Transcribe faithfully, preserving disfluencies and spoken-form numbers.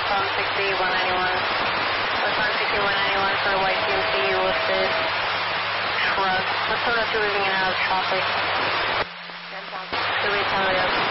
westbound sixty, one ninety-one. Westbound sixty, one ninety-one for a white G M C listed truck. Let's go to leaving it out of traffic. Should we tell it up?